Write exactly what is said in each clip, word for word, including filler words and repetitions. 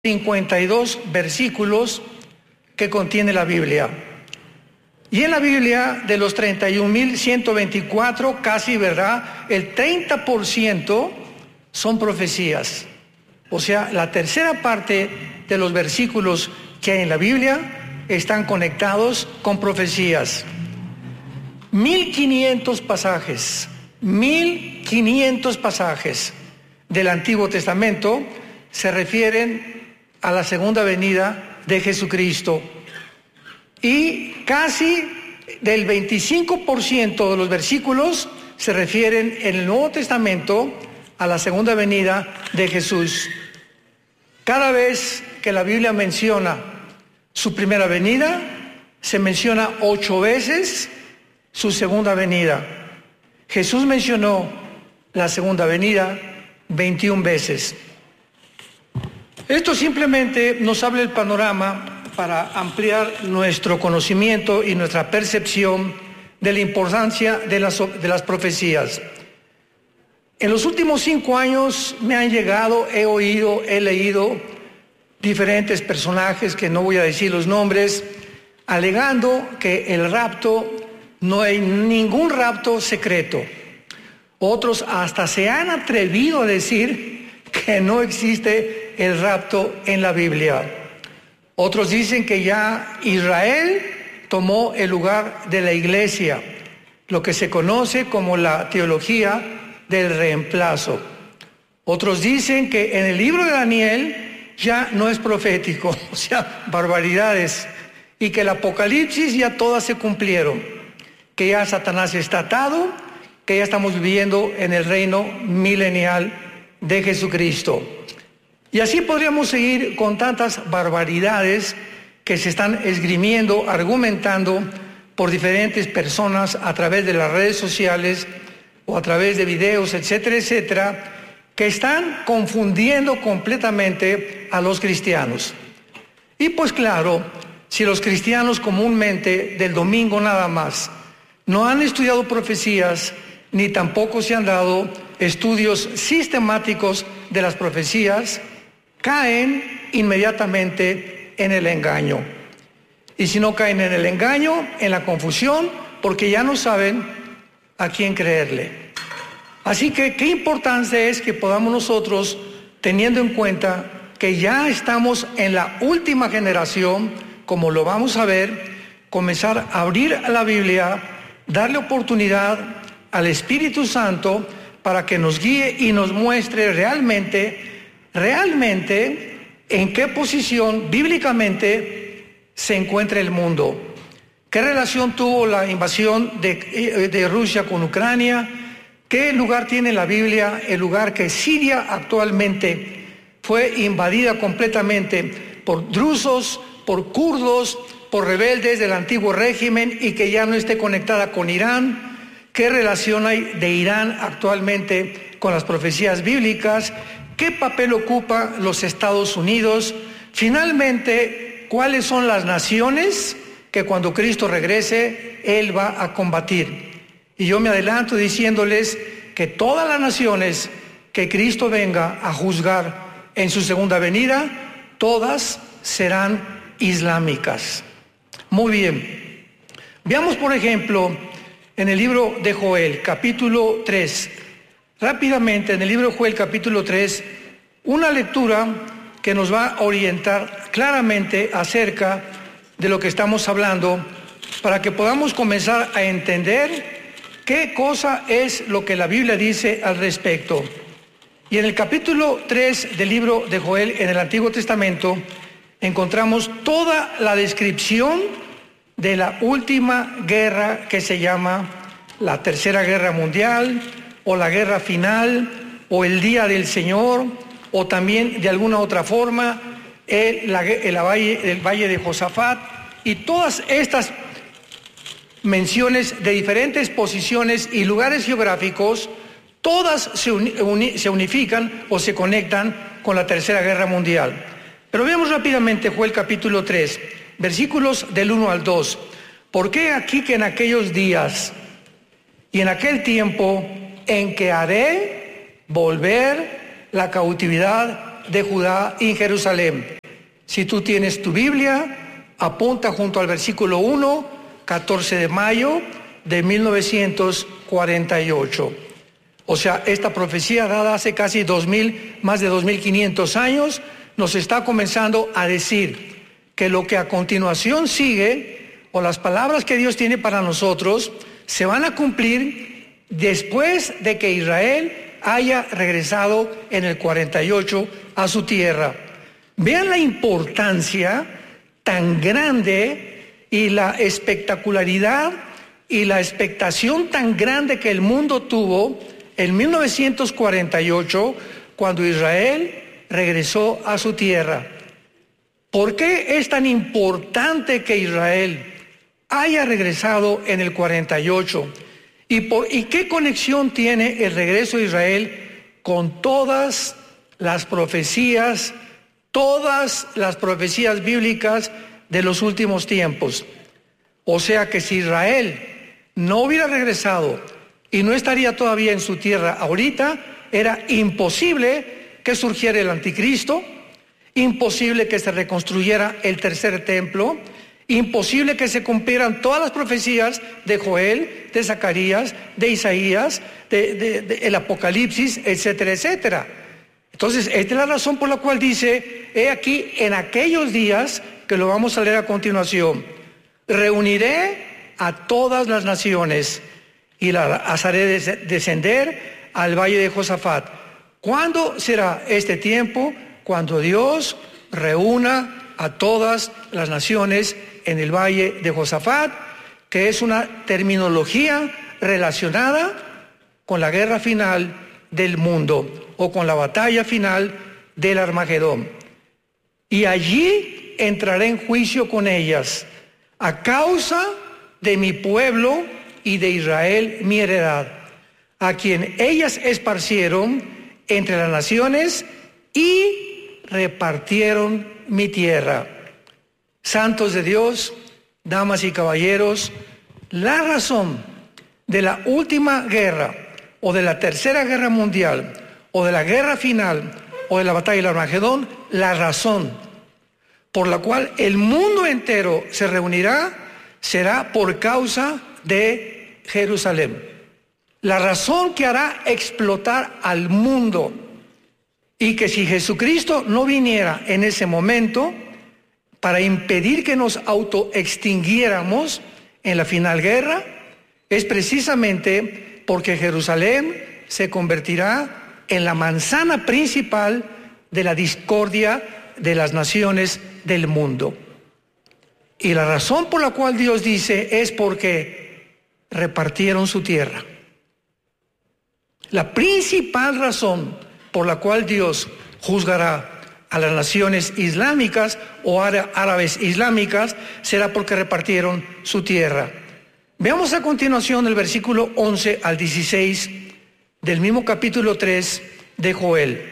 cincuenta y dos versículos que contiene la Biblia. Y en la Biblia, de los treinta y un mil ciento veinticuatro, casi, ¿verdad?, el treinta por ciento son profecías. O sea, la tercera parte de los versículos que hay en la Biblia están conectados con profecías. mil quinientos pasajes, mil quinientos pasajes del Antiguo Testamento se refieren a la segunda venida de Jesucristo. Y casi del veinticinco por ciento de los versículos se refieren en el Nuevo Testamento a la segunda venida de Jesús. Cada vez que la Biblia menciona su primera venida, se menciona ocho veces su segunda venida. Jesús mencionó la segunda venida veintiuna veces. Esto simplemente nos abre el panorama para ampliar nuestro conocimiento y nuestra percepción de la importancia de las, de las profecías. En los últimos cinco años me han llegado, he oído, he leído diferentes personajes, que no voy a decir los nombres, alegando que el rapto, no hay ningún rapto secreto. Otros hasta se han atrevido a decir que no existe el rapto en la Biblia. Otros dicen que ya Israel tomó el lugar de la iglesia, lo que se conoce como la teología del reemplazo. Otros dicen que en el libro de Daniel ya no es profético, o sea, barbaridades, y que el Apocalipsis ya todas se cumplieron, que ya Satanás está atado, que ya estamos viviendo en el reino milenial de Jesucristo. Y así podríamos seguir con tantas barbaridades que se están esgrimiendo, argumentando por diferentes personas a través de las redes sociales o a través de videos, etcétera, etcétera, que están confundiendo completamente a los cristianos. Y pues claro, si los cristianos comúnmente del domingo nada más no han estudiado profecías, ni tampoco se han dado estudios sistemáticos de las profecías, caen inmediatamente en el engaño. Y si no caen en el engaño, en la confusión, porque ya no saben a quién creerle. Así que qué importante es que podamos nosotros, teniendo en cuenta que ya estamos en la última generación, como lo vamos a ver, comenzar a abrir la Biblia, darle oportunidad al Espíritu Santo para que nos guíe y nos muestre realmente, realmente en qué posición bíblicamente se encuentra el mundo. ¿Qué relación tuvo la invasión de, de Rusia con Ucrania? ¿Qué lugar tiene en la Biblia el lugar que Siria actualmente fue invadida completamente por drusos, por kurdos, por rebeldes del antiguo régimen y que ya no esté conectada con Irán? ¿Qué relación hay de Irán actualmente con las profecías bíblicas? ¿Qué papel ocupa los Estados Unidos? Finalmente, ¿cuáles son las naciones que cuando Cristo regrese, Él va a combatir? Y yo me adelanto diciéndoles que todas las naciones que Cristo venga a juzgar en su segunda venida, todas serán islámicas. Muy bien. Veamos, por ejemplo, en el libro de Joel, capítulo tres, rápidamente en el libro de Joel, capítulo tres, una lectura que nos va a orientar claramente acerca de lo que estamos hablando, para que podamos comenzar a entender qué cosa es lo que la Biblia dice al respecto. Y en el capítulo tres del libro de Joel, en el Antiguo Testamento, encontramos toda la descripción de la última guerra que se llama la Tercera Guerra Mundial, o la Guerra Final, o el Día del Señor, o también de alguna otra forma el, la, el, valle, el Valle de Josafat, y todas estas menciones de diferentes posiciones y lugares geográficos, todas se, uni, se unifican o se conectan con la Tercera Guerra Mundial. Pero veamos rápidamente Joel capítulo tres, versículos del uno al dos. ¿Por qué aquí que en aquellos días y en aquel tiempo en que haré volver la cautividad de Judá en Jerusalén. Si tú tienes tu Biblia, apunta junto al versículo uno, catorce de mayo de mil novecientos cuarenta y ocho. O sea, esta profecía dada hace casi dos mil, más de dos mil quinientos años, nos está comenzando a decir que lo que a continuación sigue, o las palabras que Dios tiene para nosotros, se van a cumplir después de que Israel haya regresado en el cuarenta y ocho a su tierra. Vean la importancia tan grande y la espectacularidad y la expectación tan grande que el mundo tuvo en mil novecientos cuarenta y ocho, cuando Israel regresó a su tierra. ¿Por qué es tan importante que Israel haya regresado en el cuarenta y ocho? ¿Y, por, ¿Y qué conexión tiene el regreso de Israel con todas las profecías, todas las profecías bíblicas de los últimos tiempos? O sea que si Israel no hubiera regresado y no estaría todavía en su tierra ahorita, era imposible que surgiera el anticristo, imposible que se reconstruyera el tercer templo, imposible que se cumplieran todas las profecías de Joel, de Zacarías, de Isaías, de, de, de el Apocalipsis, etcétera, etcétera. Entonces, esta es la razón por la cual dice, he aquí en aquellos días, que lo vamos a leer a continuación, reuniré a todas las naciones y las haré descender al valle de Josafat. ¿Cuándo será este tiempo? Cuando Dios reúna a todas las naciones en el valle de Josafat, que es una terminología relacionada con la guerra final del mundo o con la batalla final del Armagedón. Y allí entraré en juicio con ellas a causa de mi pueblo y de Israel mi heredad, a quien ellas esparcieron entre las naciones y repartieron mi tierra. Santos de Dios, damas y caballeros, la razón de la última guerra o de la tercera guerra mundial o de la guerra final o de la batalla del Armagedón, la razón por la cual el mundo entero se reunirá será por causa de Jerusalén. La razón que hará explotar al mundo, y que si Jesucristo no viniera en ese momento para impedir que nos autoextinguiéramos en la final guerra, es precisamente porque Jerusalén se convertirá en la manzana principal de la discordia de las naciones del mundo. Y la razón por la cual Dios dice es porque repartieron su tierra. La principal razón por la cual Dios juzgará a las naciones islámicas o árabes islámicas será porque repartieron su tierra. Veamos a continuación el versículo once al dieciséis del mismo capítulo tres de Joel.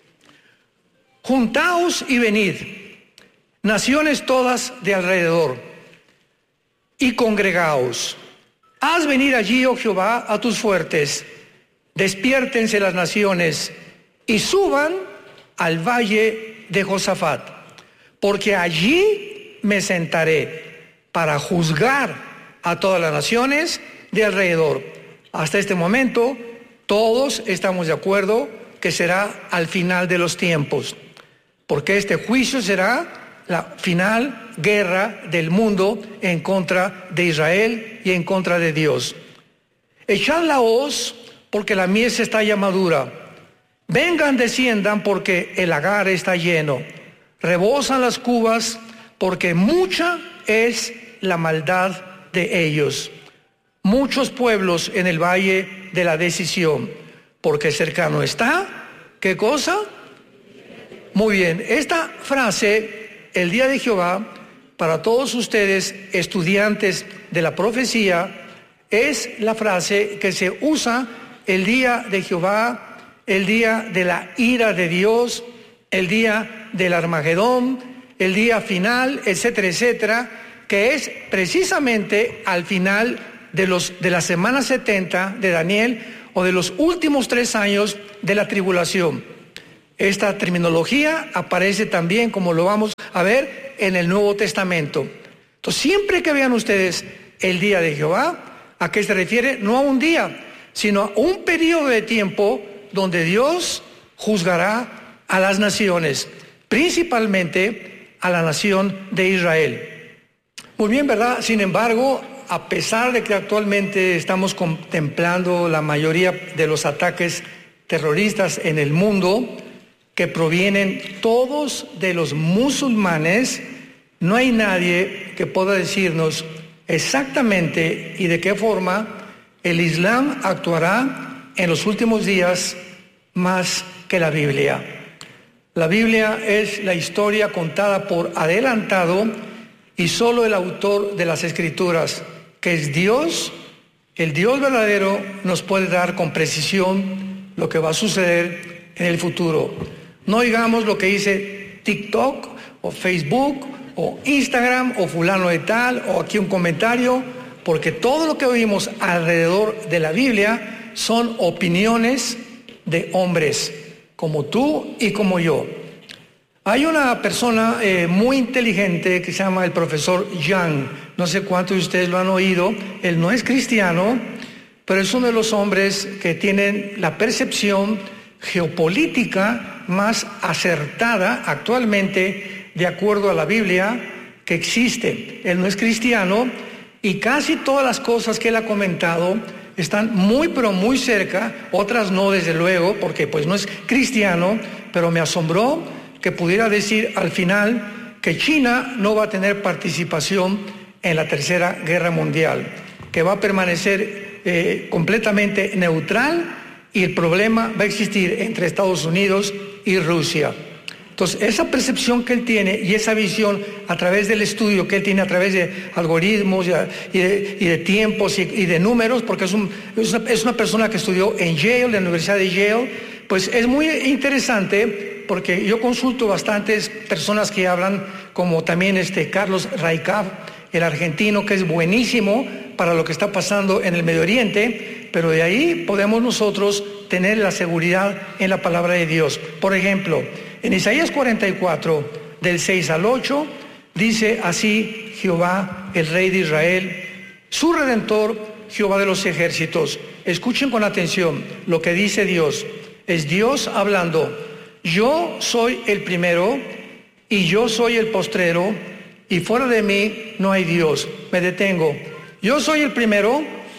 Juntaos y venid, naciones todas de alrededor, y congregaos. Haz venir allí, oh Jehová, a tus fuertes. Despiértense las naciones y suban al valle de Josafat, porque allí me sentaré para juzgar a todas las naciones de alrededor. Hasta este momento, todos estamos de acuerdo que será al final de los tiempos, porque este juicio será la final guerra del mundo en contra de Israel y en contra de Dios. Echad la hoz, porque la mies está ya madura. Vengan, desciendan, porque el lagar está lleno. Rebosan las cubas, porque mucha es la maldad de ellos. Muchos pueblos en el valle de la decisión, porque cercano está, ¿qué cosa? Muy bien, esta frase, el día de Jehová, para todos ustedes, estudiantes de la profecía, es la frase que se usa el día de Jehová, el día de la ira de Dios, el día del Armagedón, el día final, etcétera, etcétera, que es precisamente al final de, los, de la semana setenta de Daniel o de los últimos tres años de la tribulación. Esta terminología aparece también, como lo vamos a ver, en el Nuevo Testamento. Entonces, siempre que vean ustedes el día de Jehová, ¿a qué se refiere? No a un día, sino a un periodo de tiempo donde Dios juzgará a las naciones, principalmente a la nación de Israel. Muy bien, ¿verdad? Sin embargo, a pesar de que actualmente estamos contemplando la mayoría de los ataques terroristas en el mundo, que provienen todos de los musulmanes, no hay nadie que pueda decirnos exactamente y de qué forma el Islam actuará en los últimos días más que la Biblia. La Biblia es la historia contada por adelantado y solo el autor de las Escrituras, que es Dios, el Dios verdadero, nos puede dar con precisión lo que va a suceder en el futuro. No digamos lo que dice TikTok o Facebook o Instagram o fulano de tal o aquí un comentario, porque todo lo que oímos alrededor de la Biblia son opiniones de hombres, como tú y como yo. Hay una persona eh, muy inteligente que se llama el profesor Young, no sé cuántos de ustedes lo han oído, él no es cristiano, pero es uno de los hombres que tienen la percepción geopolítica más acertada actualmente de acuerdo a la Biblia que existe. Él no es cristiano y casi todas las cosas que él ha comentado están muy pero muy cerca, otras no desde luego porque pues no es cristiano, pero me asombró que pudiera decir al final que China no va a tener participación en la Tercera Guerra Mundial, que va a permanecer eh, completamente neutral y el problema va a existir entre Estados Unidos y Rusia. Entonces, esa percepción que él tiene y esa visión a través del estudio que él tiene, a través de algoritmos y de, y de tiempos y, y de números, porque es, un, es, una, es una persona que estudió en Yale, en la Universidad de Yale, pues es muy interesante porque yo consulto bastantes personas que hablan, como también este Carlos Raikaf, el argentino, que es buenísimo para lo que está pasando en el Medio Oriente, pero de ahí podemos nosotros tener la seguridad en la palabra de Dios. Por ejemplo, en Isaías cuarenta y cuatro, del seis al ocho, dice así Jehová, el Rey de Israel, su Redentor, Jehová de los ejércitos. Escuchen con atención lo que dice Dios. Es Dios hablando. Yo soy el primero y yo soy el postrero, y fuera de mí no hay Dios. Me detengo. Yo soy el primero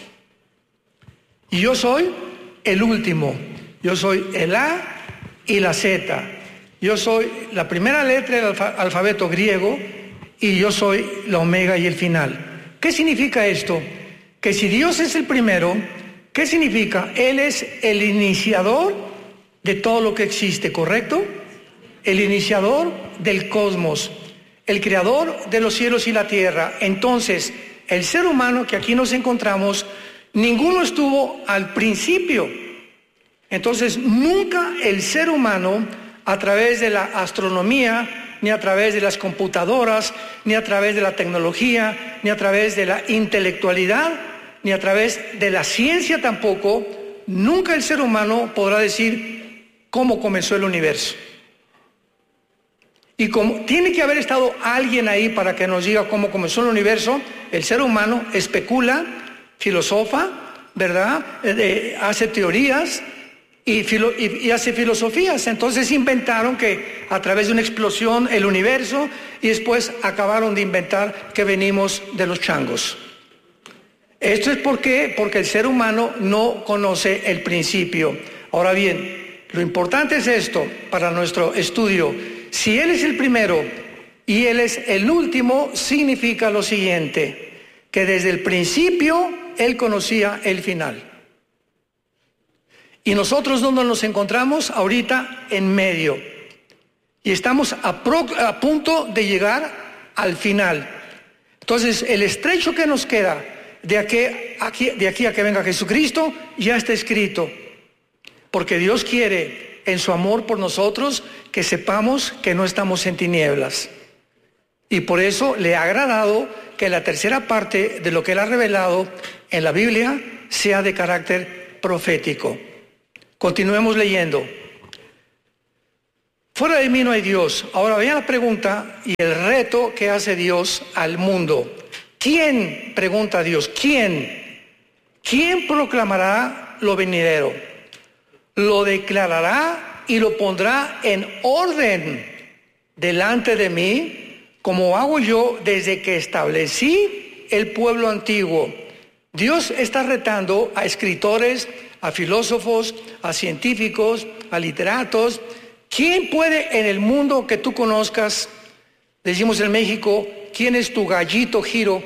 y yo soy el último. Yo soy el A y la Z. Yo soy la primera letra del alfa- alfabeto griego y yo soy la omega y el final. ¿Qué significa esto? Que si Dios es el primero, ¿qué significa? Él es el iniciador de todo lo que existe, ¿correcto? El iniciador del cosmos, el creador de los cielos y la tierra. Entonces, el ser humano que aquí nos encontramos, ninguno estuvo al principio. Entonces, nunca el ser humano, a través de la astronomía, ni a través de las computadoras, ni a través de la tecnología, ni a través de la intelectualidad, ni a través de la ciencia tampoco, nunca el ser humano podrá decir cómo comenzó el universo. Y como tiene que haber estado alguien ahí para que nos diga cómo comenzó el universo, el ser humano especula, filosofa, ¿verdad? Eh, hace teorías y, filo, y, y hace filosofías. Entonces inventaron que a través de una explosión el universo, y después acabaron de inventar que venimos de los changos. Esto es porque, porque el ser humano no conoce el principio. Ahora bien, lo importante es esto para nuestro estudio. Si Él es el primero y Él es el último, significa lo siguiente, que desde el principio Él conocía el final. Y nosotros, ¿dónde nos encontramos? Ahorita en medio. Y estamos a, pro, a punto de llegar al final. Entonces, el estrecho que nos queda de aquí, aquí, de aquí a que venga Jesucristo, ya está escrito. Porque Dios quiere, en su amor por nosotros, que sepamos que no estamos en tinieblas. Y por eso le ha agradado que la tercera parte de lo que Él ha revelado en la Biblia sea de carácter profético. Continuemos leyendo. Fuera de mí no hay Dios. Ahora vean la pregunta y el reto que hace Dios al mundo. ¿Quién, pregunta a Dios, quién? ¿Quién proclamará lo venidero? Lo declarará y lo pondrá en orden delante de mí, como hago yo desde que establecí el pueblo antiguo. Dios está retando a escritores, a filósofos, a científicos, a literatos. ¿Quién puede en el mundo que tú conozcas, decimos en México, quién es tu gallito giro?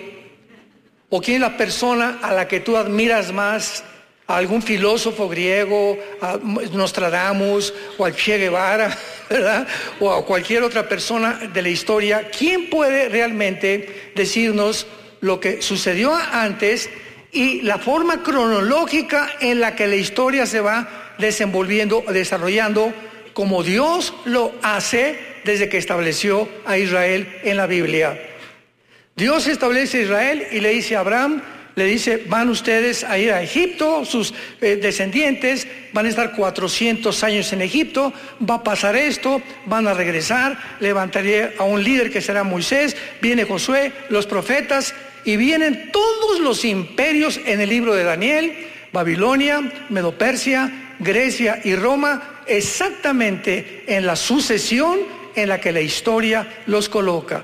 ¿O quién es la persona a la que tú admiras más? ¿A algún filósofo griego, a Nostradamus, o al Che Guevara, ¿verdad? O a cualquier otra persona de la historia? ¿Quién puede realmente decirnos lo que sucedió antes y la forma cronológica en la que la historia se va desenvolviendo, desarrollando, como Dios lo hace desde que estableció a Israel en la Biblia? Dios establece a Israel y le dice a Abraham, le dice, van ustedes a ir a Egipto, sus eh, descendientes van a estar cuatrocientos años en Egipto, va a pasar esto, van a regresar, levantaré a un líder que será Moisés, viene Josué, los profetas, y vienen todos los imperios en el libro de Daniel, Babilonia, Medo-Persia, Grecia y Roma, exactamente en la sucesión en la que la historia los coloca.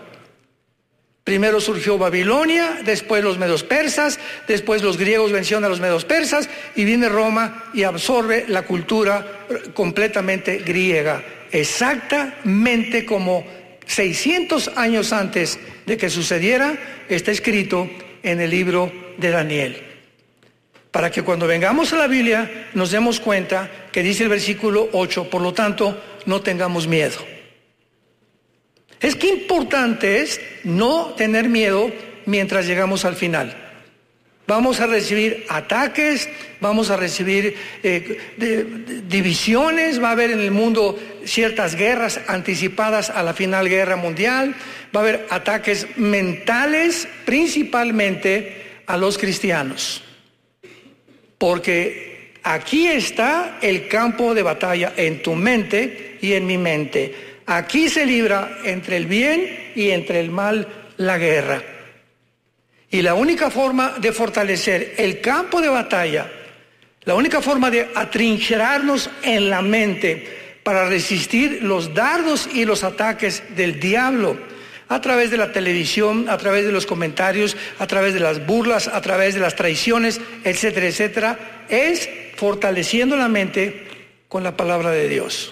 Primero surgió Babilonia, después los medos persas, después los griegos vencieron a los medos persas y viene Roma y absorbe la cultura completamente griega, exactamente como seiscientos años antes de que sucediera, está escrito en el libro de Daniel. Para que cuando vengamos a la Biblia nos demos cuenta que dice el versículo ocho, por lo tanto, no tengamos miedo. Es que importante es no tener miedo mientras llegamos al final. Vamos a recibir ataques, vamos a recibir eh, de, de, divisiones, va a haber en el mundo ciertas guerras anticipadas a la final guerra mundial, va a haber ataques mentales principalmente a los cristianos. Porque aquí está el campo de batalla en tu mente y en mi mente. Aquí se libra entre el bien y entre el mal la guerra. Y la única forma de fortalecer el campo de batalla, la única forma de atrincherarnos en la mente para resistir los dardos y los ataques del diablo, a través de la televisión, a través de los comentarios, a través de las burlas, a través de las traiciones, etcétera, etcétera, es fortaleciendo la mente con la palabra de Dios.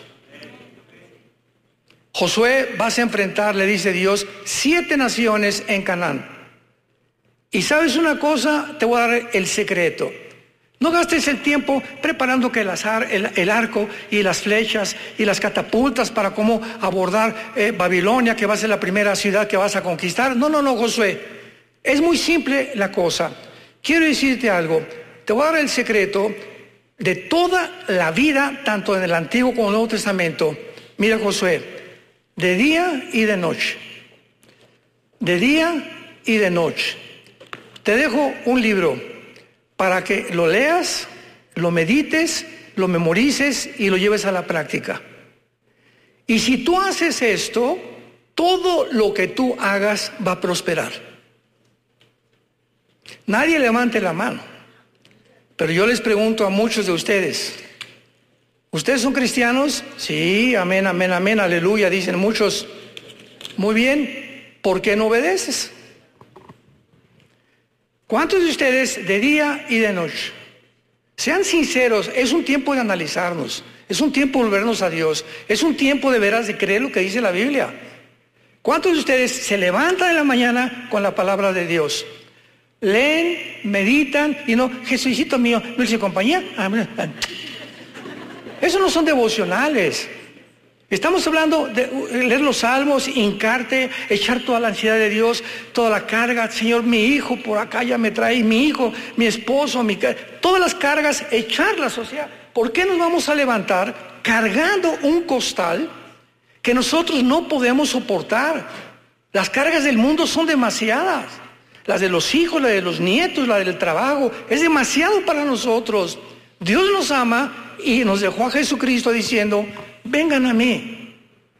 Josué, vas a enfrentar, le dice Dios, siete naciones en Canaán. Y sabes una cosa, te voy a dar el secreto. No gastes el tiempo preparando que el, azar, el, el arco y las flechas y las catapultas para cómo abordar eh, Babilonia, que va a ser la primera ciudad que vas a conquistar. No, no, no, Josué. Es muy simple la cosa. Quiero decirte algo. Te voy a dar el secreto de toda la vida, tanto en el Antiguo como en el Nuevo Testamento. Mira, Josué. De día y de noche. De día y de noche. Te dejo un libro para que lo leas, lo medites, lo memorices y lo lleves a la práctica. Y si tú haces esto, todo lo que tú hagas va a prosperar. Nadie levante la mano, pero yo les pregunto a muchos de ustedes, ¿ustedes son cristianos? Sí, amén, amén, amén, aleluya, dicen muchos. Muy bien, ¿por qué no obedeces? ¿Cuántos de ustedes de día y de noche? Sean sinceros, es un tiempo de analizarnos, es un tiempo de volvernos a Dios, es un tiempo de veras de creer lo que dice la Biblia. ¿Cuántos de ustedes se levantan en la mañana con la palabra de Dios? Leen, meditan y no, Jesucito mío, dulce compañía. Eso no son devocionales. Estamos hablando de leer los salmos, hincarte, echar toda la ansiedad de Dios, toda la carga. Señor, mi hijo por acá ya me trae, mi hijo, mi esposo, mi, todas las cargas, echarlas. O sea, ¿por qué nos vamos a levantar cargando un costal que nosotros no podemos soportar? Las cargas del mundo son demasiadas. Las de los hijos, las de los nietos, la del trabajo, es demasiado para nosotros. Dios nos ama y nos dejó a Jesucristo diciendo, vengan a mí,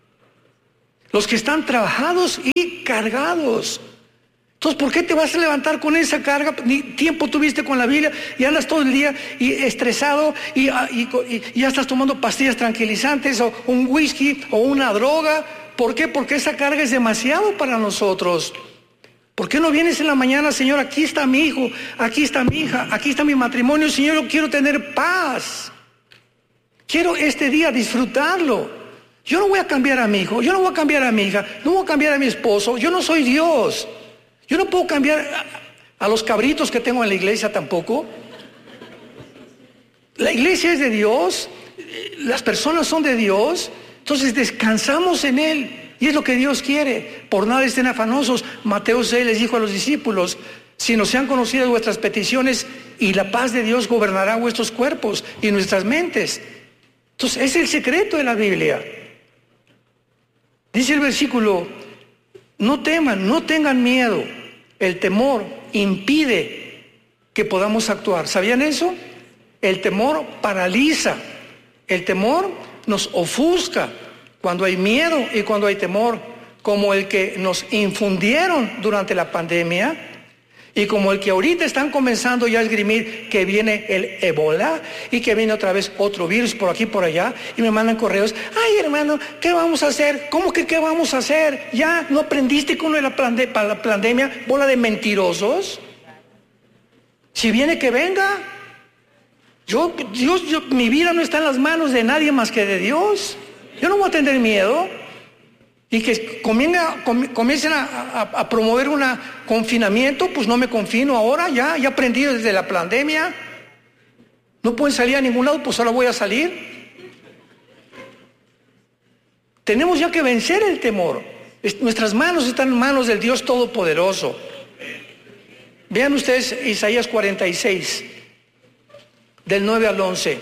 los que están trabajados y cargados. Entonces, ¿por qué te vas a levantar con esa carga? Ni tiempo tuviste con la Biblia y andas todo el día y estresado y, y, y, y ya estás tomando pastillas tranquilizantes o un whisky o una droga. ¿Por qué? Porque esa carga es demasiado para nosotros. ¿Por qué no vienes en la mañana, Señor? Aquí está mi hijo, aquí está mi hija, aquí está mi matrimonio. Señor, yo quiero tener paz. Quiero este día disfrutarlo. Yo no voy a cambiar a mi hijo, yo no voy a cambiar a mi hija, no voy a cambiar a mi esposo. Yo no soy Dios. Yo no puedo cambiar a, a los cabritos que tengo en la iglesia tampoco. La iglesia es de Dios, las personas son de Dios, entonces descansamos en Él. Y es lo que Dios quiere. Por nada estén afanosos. Mateo seis les dijo a los discípulos: si no sean conocidas vuestras peticiones, y la paz de Dios gobernará vuestros cuerpos y nuestras mentes. Entonces, es el secreto de la Biblia. Dice el versículo: no teman, no tengan miedo. El temor impide que podamos actuar. ¿Sabían eso? El temor paraliza. El temor nos ofusca. Cuando hay miedo y cuando hay temor, como el que nos infundieron durante la pandemia y como el que ahorita están comenzando ya a esgrimir que viene el ébola y que viene otra vez otro virus por aquí y por allá, y me mandan correos: ay, hermano, ¿qué vamos a hacer? ¿Cómo que qué vamos a hacer? ¿Ya no aprendiste con lo de la, plande- para la pandemia? Bola de mentirosos. Si viene, que venga. Yo, Dios, yo, mi vida no está en las manos de nadie más que de Dios. Yo no voy a tener miedo. Y que comiencen a, a, a promover un confinamiento, pues no me confino ahora, ya, ya aprendí desde la pandemia. No pueden salir a ningún lado, pues ahora voy a salir. Tenemos ya que vencer el temor. Nuestras manos están en manos del Dios Todopoderoso. Vean ustedes Isaías cuarenta y seis, del nueve al once.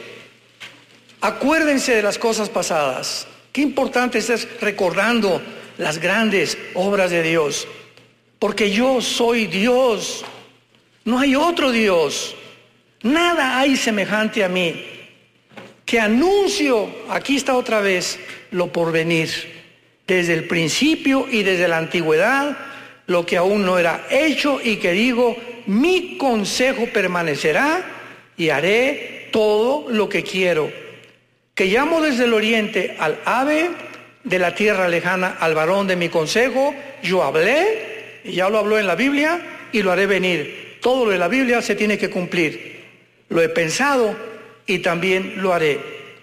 Acuérdense de las cosas pasadas. Qué importante es recordando las grandes obras de Dios. Porque yo soy Dios. No hay otro Dios. Nada hay semejante a mí. Que anuncio, aquí está otra vez, lo porvenir. Desde el principio y desde la antigüedad, lo que aún no era hecho, y que digo: mi consejo permanecerá y haré todo lo que quiero. Que llamo desde el oriente al ave, de la tierra lejana al varón de mi consejo. Yo hablé, y ya lo habló en la Biblia, y lo haré venir. Todo lo de la Biblia se tiene que cumplir. Lo he pensado y también lo haré.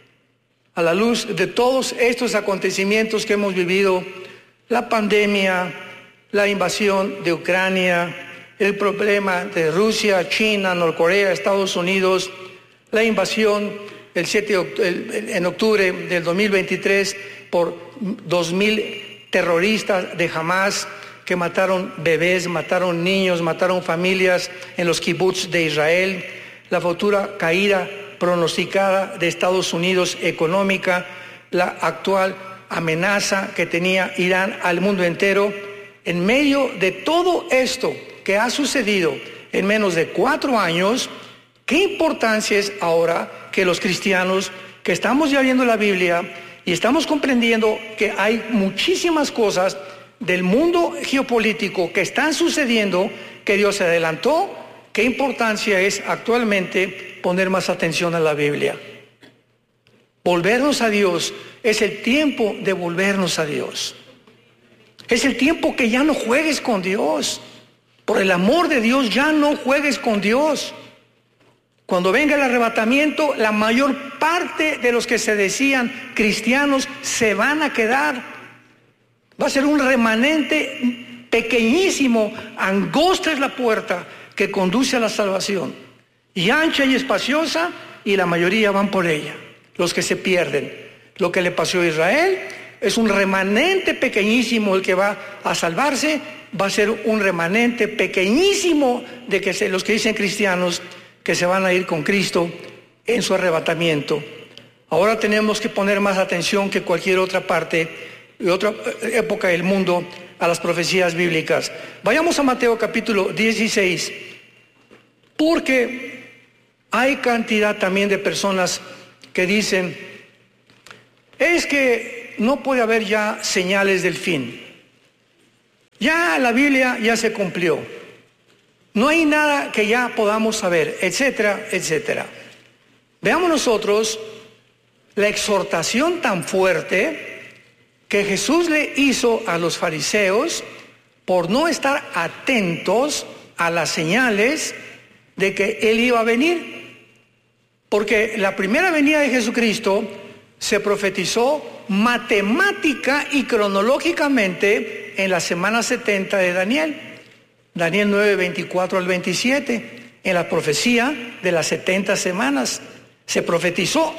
A la luz de todos estos acontecimientos que hemos vivido, la pandemia, la invasión de Ucrania, el problema de Rusia, China, Norcorea, Estados Unidos, la invasión el siete en octubre del dos mil veintitrés por dos mil terroristas de Hamas que mataron bebés, mataron niños, mataron familias en los kibbutz de Israel, la futura caída pronosticada de Estados Unidos económica, la actual amenaza que tenía Irán al mundo entero. En medio de todo esto que ha sucedido en menos de cuatro años, ¿qué importancia es ahora que los cristianos que estamos ya viendo la Biblia y estamos comprendiendo que hay muchísimas cosas del mundo geopolítico que están sucediendo, que Dios se adelantó? ¿Qué importancia es actualmente poner más atención a la Biblia? Volvernos a Dios, es el tiempo de volvernos a Dios. Es el tiempo que ya no juegues con Dios. Por el amor de Dios, ya no juegues con Dios. Cuando venga el arrebatamiento, la mayor parte de los que se decían cristianos se van a quedar. Va a ser un remanente pequeñísimo, angosta es la puerta que conduce a la salvación, y ancha y espaciosa, y la mayoría van por ella, los que se pierden. Lo que le pasó a Israel es un remanente pequeñísimo el que va a salvarse, va a ser un remanente pequeñísimo de que se, los que dicen cristianos, que se van a ir con Cristo en su arrebatamiento. Ahora tenemos que poner más atención que cualquier otra parte y otra época del mundo a las profecías bíblicas. Vayamos a Mateo capítulo dieciséis, porque hay cantidad también de personas que dicen: es que no puede haber ya señales del fin. Ya la Biblia ya se cumplió. No hay nada que ya podamos saber, etcétera, etcétera. Veamos nosotros la exhortación tan fuerte que Jesús le hizo a los fariseos por no estar atentos a las señales de que Él iba a venir. Porque la primera venida de Jesucristo se profetizó matemática y cronológicamente en la semana setenta de Daniel. Daniel nueve, veinticuatro al veintisiete, en la profecía de las setenta semanas. Se profetizó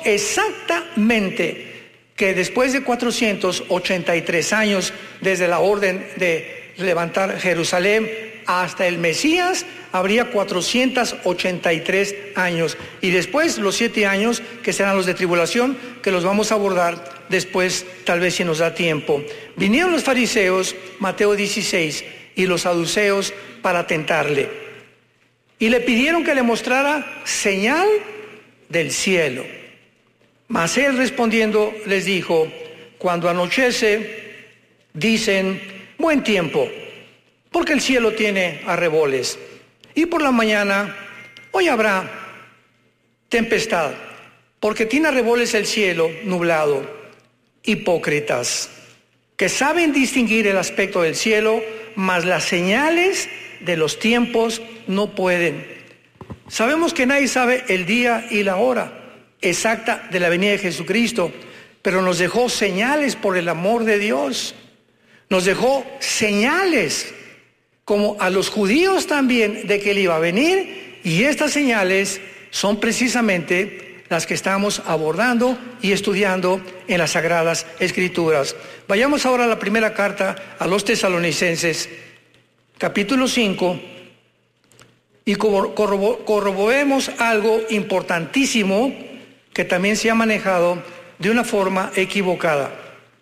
exactamente que después de cuatrocientos ochenta y tres años desde la orden de levantar Jerusalén hasta el Mesías, habría cuatrocientos ochenta y tres años. Y después los siete años que serán los de tribulación, que los vamos a abordar después, tal vez si nos da tiempo. Vinieron los fariseos, Mateo dieciséis, y los saduceos para tentarle. Y le pidieron que le mostrara señal del cielo. Mas él respondiendo les dijo: cuando anochece, dicen buen tiempo, porque el cielo tiene arreboles. Y por la mañana, hoy habrá tempestad, porque tiene arreboles el cielo nublado. Hipócritas, que saben distinguir el aspecto del cielo, mas las señales de los tiempos no pueden. Sabemos que nadie sabe el día y la hora exacta de la venida de Jesucristo, pero nos dejó señales por el amor de Dios. Nos dejó señales, como a los judíos también, de que Él iba a venir, y estas señales son precisamente las que estamos abordando y estudiando en las Sagradas Escrituras. Vayamos ahora a la primera carta a los Tesalonicenses, capítulo cinco, y corroboremos algo importantísimo que también se ha manejado de una forma equivocada.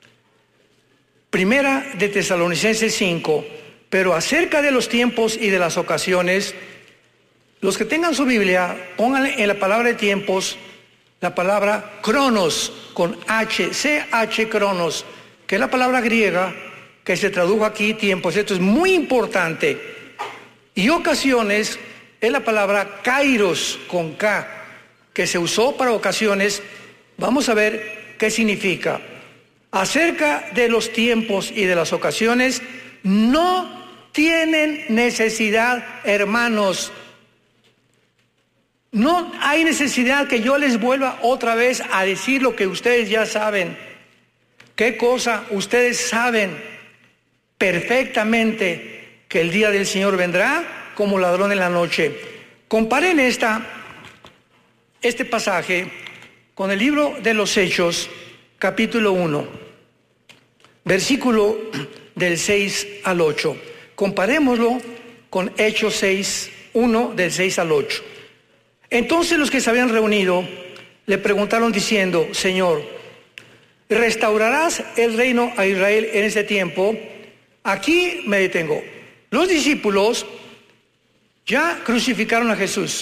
Primera de Tesalonicenses cinco, pero acerca de los tiempos y de las ocasiones, los que tengan su Biblia, pónganle en la palabra de tiempos la palabra cronos, con H, C H cronos, que es la palabra griega que se tradujo aquí tiempos. Esto es muy importante. Y ocasiones es la palabra kairos, con K, que se usó para ocasiones. Vamos a ver qué significa. Acerca de los tiempos y de las ocasiones, no tienen necesidad, hermanos. No hay necesidad que yo les vuelva otra vez a decir lo que ustedes ya saben. ¿Qué cosa? Ustedes saben perfectamente que el día del Señor vendrá como ladrón en la noche. Comparen esta, este pasaje con el libro de los Hechos, capítulo uno, versículo del seis al ocho. Comparémoslo con Hechos seis, uno, del seis al ocho. Entonces los que se habían reunido le preguntaron diciendo: Señor, ¿restaurarás el reino a Israel en ese tiempo? Aquí me detengo. Los discípulos ya crucificaron a Jesús.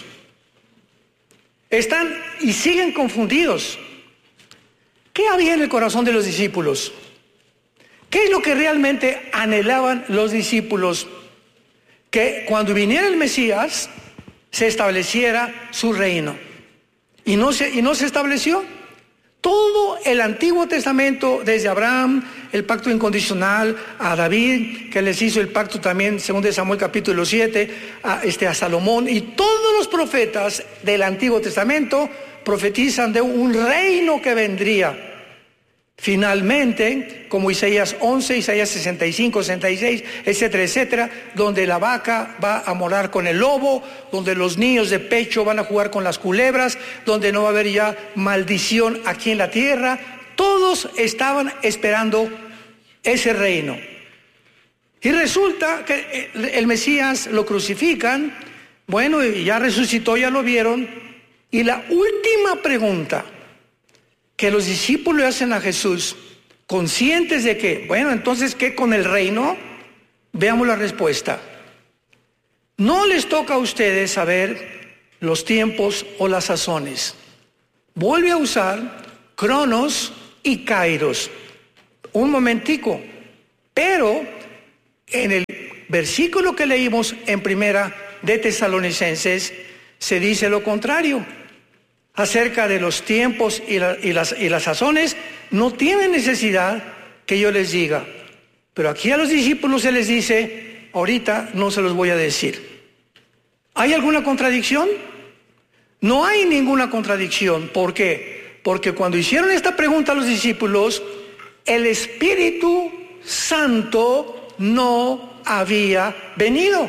Están y siguen confundidos. ¿Qué había en el corazón de los discípulos? ¿Qué es lo que realmente anhelaban los discípulos? Que cuando viniera el Mesías se estableciera su reino. Y no se, y no se estableció. Todo el Antiguo Testamento, desde Abraham, el pacto incondicional, a David, que les hizo el pacto también, según de Samuel capítulo siete, a, este, a Salomón, y todos los profetas del Antiguo Testamento profetizan de un reino que vendría. Finalmente, como Isaías once, Isaías sesenta y cinco, sesenta y seis, etcétera, etcétera, donde la vaca va a morar con el lobo, donde los niños de pecho van a jugar con las culebras, donde no va a haber ya maldición aquí en la tierra. Todos estaban esperando ese reino. Y resulta que el Mesías lo crucifican, bueno, y ya resucitó, ya lo vieron, y la última pregunta que los discípulos le hacen a Jesús, conscientes de que, bueno, entonces, ¿qué con el reino? Veamos la respuesta. No les toca a ustedes saber los tiempos o las sazones. Vuelve a usar cronos y kairos. un momentico, pero en el versículo que leímos en primera de Tesalonicenses se dice lo contrario. Acerca de los tiempos y, la, y, las, y las sazones, no tienen necesidad que yo les diga. Pero aquí a los discípulos se les dice, ahorita no se los voy a decir. ¿Hay alguna contradicción? No hay ninguna contradicción. ¿Por qué? Porque cuando hicieron esta pregunta a los discípulos, el Espíritu Santo no había venido.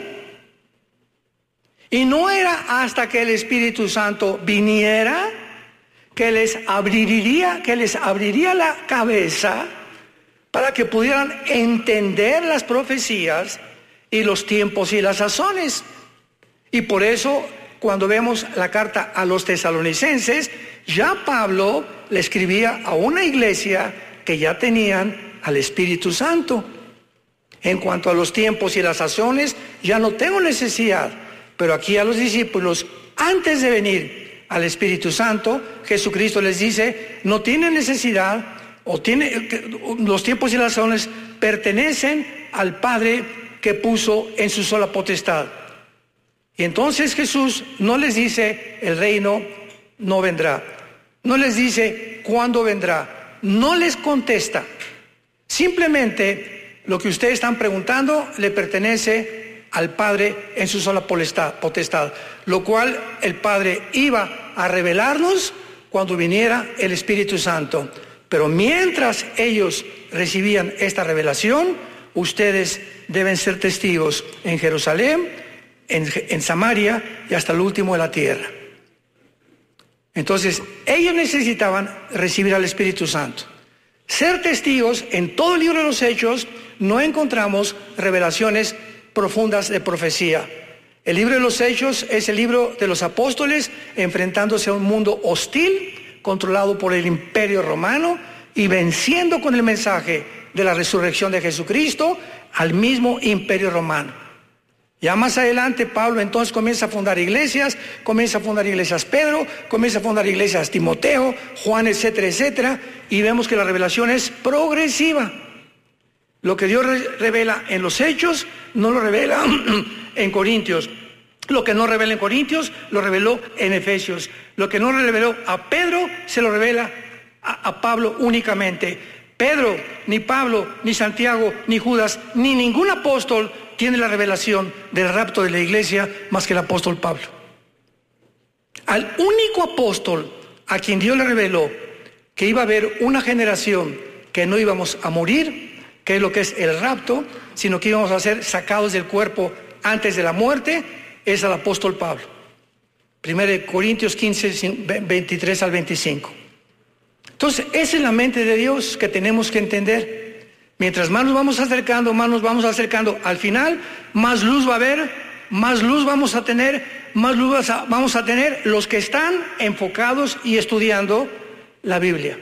Y no era hasta que el Espíritu Santo viniera que les abriría, que les abriría la cabeza para que pudieran entender las profecías y los tiempos y las sazones. Y por eso, cuando vemos la carta a los tesalonicenses, ya Pablo le escribía a una iglesia que ya tenían al Espíritu Santo. En cuanto a los tiempos y las sazones, ya no tengo necesidad. Pero aquí a los discípulos, antes de venir al Espíritu Santo, Jesucristo les dice, no tienen necesidad, o tiene, los tiempos y las sazones pertenecen al Padre que puso en su sola potestad. Y entonces Jesús no les dice, el reino no vendrá. No les dice, ¿cuándo vendrá? No les contesta. Simplemente, lo que ustedes están preguntando le pertenece al Padre en su sola potestad, lo cual el Padre iba a revelarnos cuando viniera el Espíritu Santo. Pero mientras ellos recibían esta revelación, ustedes deben ser testigos en Jerusalén, en, en Samaria y hasta el último de la tierra. Entonces, ellos necesitaban recibir al Espíritu Santo. Ser testigos, en todo el libro de los Hechos, no encontramos revelaciones profundas de profecía. El libro de los Hechos es el libro de los apóstoles enfrentándose a un mundo hostil, controlado por el imperio romano y venciendo con el mensaje de la resurrección de Jesucristo al mismo imperio romano. Ya más adelante Pablo entonces comienza a fundar iglesias, comienza a fundar iglesias Pedro, comienza a fundar iglesias Timoteo, Juan, etcétera, etcétera, y vemos que la revelación es progresiva. Lo que Dios revela en los Hechos, no lo revela en Corintios. Lo que no revela en Corintios, lo reveló en Efesios. Lo que no reveló a Pedro, se lo revela a, a Pablo únicamente. Pedro, ni Pablo, ni Santiago, ni Judas, ni ningún apóstol tiene la revelación del rapto de la iglesia más que el apóstol Pablo. Al único apóstol a quien Dios le reveló que iba a haber una generación que no íbamos a morir, que es lo que es el rapto, sino que íbamos a ser sacados del cuerpo antes de la muerte, es al apóstol Pablo. Primero de Corintios quince, veintitrés al veinticinco. Entonces, esa es la mente de Dios que tenemos que entender. Mientras más nos vamos acercando, más nos vamos acercando. Al final, más luz va a haber, más luz vamos a tener, más luz vamos a tener los que están enfocados y estudiando la Biblia.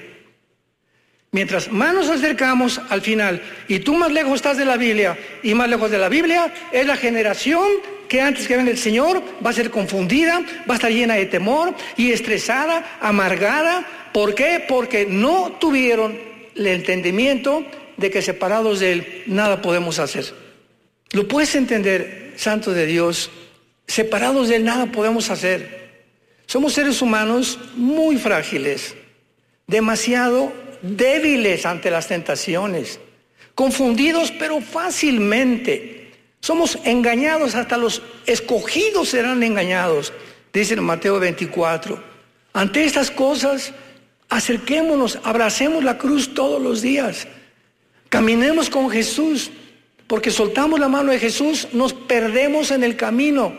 Mientras más nos acercamos al final y tú más lejos estás de la Biblia y más lejos de la Biblia, es la generación que antes que venga el Señor va a ser confundida, va a estar llena de temor y estresada, amargada. ¿Por qué? Porque no tuvieron el entendimiento de que separados de Él nada podemos hacer. ¿Lo puedes entender, Santo de Dios? Separados de Él nada podemos hacer. Somos seres humanos muy frágiles, demasiado débiles ante las tentaciones, confundidos pero fácilmente. Somos engañados, hasta los escogidos serán engañados, dice en Mateo veinticuatro. Ante estas cosas, acerquémonos, abracemos la cruz todos los días, caminemos con Jesús, porque soltamos la mano de Jesús, nos perdemos en el camino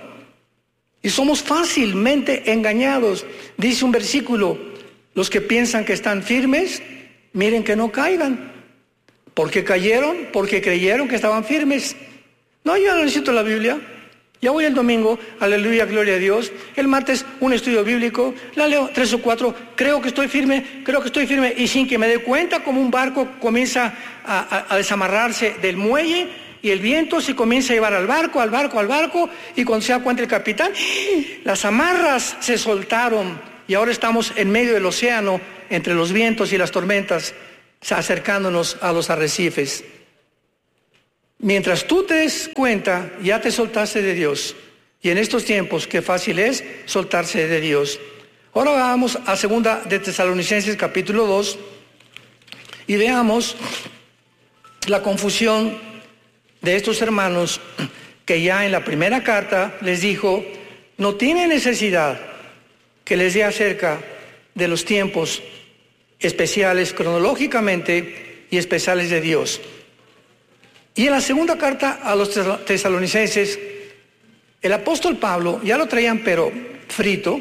y somos fácilmente engañados. Dice un versículo, los que piensan que están firmes, miren que no caigan. ¿Por qué cayeron? Porque creyeron que estaban firmes. No, yo no necesito la Biblia. Ya voy el domingo, aleluya, gloria a Dios. El martes un estudio bíblico, la leo tres o cuatro, creo que estoy firme, creo que estoy firme. Y sin que me dé cuenta, como un barco comienza a, a, a desamarrarse del muelle y el viento se comienza a llevar al barco, al barco, al barco. Y cuando se da cuenta el capitán, las amarras se soltaron y ahora estamos en medio del océano, entre los vientos y las tormentas. acercándonos a los arrecifes. Mientras tú te des cuenta, ya te soltaste de Dios. Y en estos tiempos, qué fácil es soltarse de Dios. Ahora vamos a segunda de Tesalonicenses capítulo dos y veamos la confusión de estos hermanos que ya en la primera carta les dijo, no tiene necesidad que les dé acerca de los tiempos especiales cronológicamente y especiales de Dios. Y en la segunda carta a los tesalonicenses, el apóstol Pablo, ya lo traían pero frito,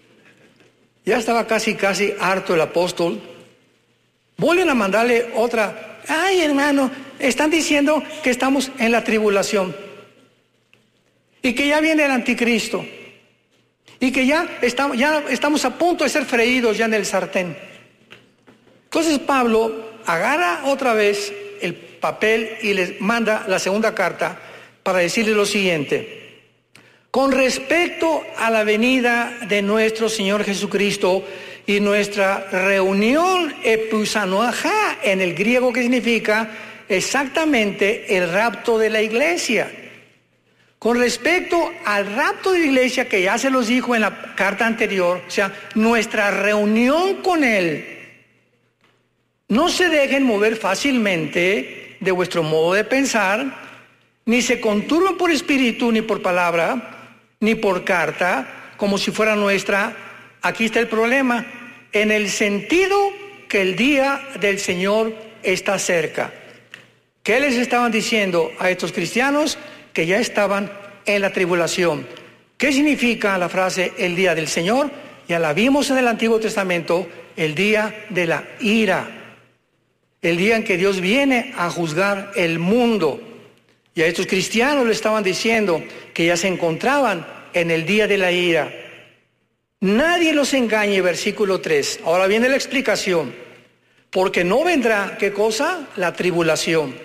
ya estaba casi casi harto el apóstol, vuelven a mandarle otra, ay hermano, están diciendo que estamos en la tribulación y que ya viene el anticristo y que ya estamos, ya estamos a punto de ser freídos ya en el sartén. Entonces Pablo agarra otra vez el papel y les manda la segunda carta para decirle lo siguiente: con respecto a la venida de nuestro Señor Jesucristo y nuestra reunión epusanoaja, en el griego, que significa exactamente el rapto de la iglesia. Con respecto al rapto de la iglesia, que ya se los dijo en la carta anterior, o sea, nuestra reunión con Él, no se dejen mover fácilmente de vuestro modo de pensar, ni se conturben por espíritu, ni por palabra, ni por carta, como si fuera nuestra. Aquí está el problema, en el sentido que el día del Señor está cerca. ¿Qué les estaban diciendo a estos cristianos? Que ya estaban en la tribulación. ¿Qué significa la frase el día del Señor? Ya la vimos en el Antiguo Testamento, el día de la ira, el día en que Dios viene a juzgar el mundo. Y a estos cristianos le estaban diciendo que ya se encontraban en el día de la ira. Nadie los engañe, versículo tres. Ahora viene la explicación. Porque no vendrá, ¿qué cosa? La tribulación,